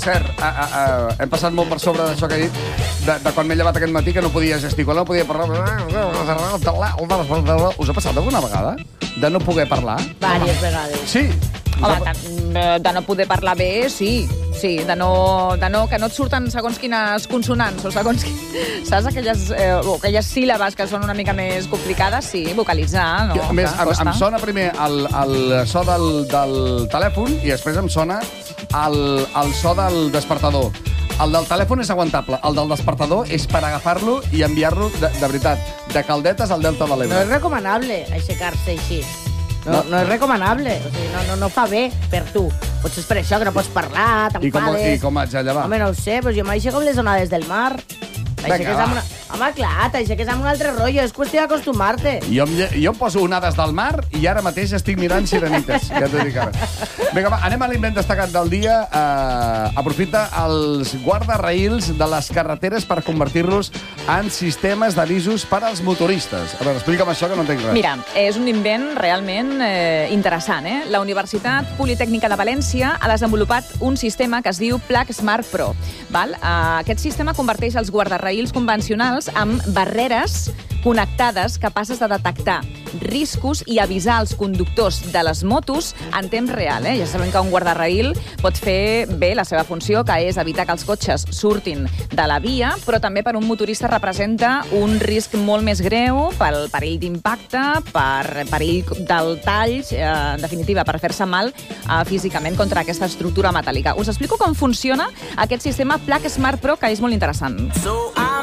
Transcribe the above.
cert, hem passat molt per sobre d'això que he dit, de quan m'he llevat aquest matí que no podia gesticular, no podia parlar. Us ha passat alguna vegada de no poder parlar? Vàries vegades. Sí. Home, de no poder parlar bé, sí. Sí, que no et surten segons quines consonants o segons... Saps? Aquelles síl·labes que són una mica més complicades, sí, vocalitzar, no? A més, em sona primer el so del telèfon i després em sona el so del despertador. El del telèfon és aguantable. El del despertador és per agafar-lo i enviar-lo, de veritat, de Caldetes al Delta de l'Ebre. No és recomanable aixecar-se així. No és recomanable. O sigui, no fa bé per tu. Potser és per això que no pots parlar, t'enfades. I com haig de llevar? Home, no ho sé, però jo m'aixeco amb les onades del mar. Home, clar, t'aixeques amb un altre rotllo. És qüestió d'acostumar-te. Jo em poso onades del mar i ara mateix estic mirant Sirenites. Ja t'ho dic ara. Vinga, va, anem a l'invent destacat del dia. Aprofita els guardarraïls de les carreteres per convertir-los en sistemes d'avisos per als motoristes. A veure, explica'm això, que no entenc res. Mira, és un invent realment interessant. La Universitat Politècnica de València ha desenvolupat un sistema que es diu Plac Smart Pro. Aquest sistema converteix els guardarraïls convencionals amb barreres connectades capaces de detectar riscos i avisar els conductors de les motos en temps real. Ja sabem que un guardarraïl pot fer bé la seva funció, que és evitar que els cotxes surtin de la via, però també per un motorista representa un risc molt més greu pel perill d'impacte, per perill del tall, en definitiva, per fer-se mal físicament contra aquesta estructura metàl·lica. Us explico com funciona aquest sistema Plac Smart Pro, que és molt interessant.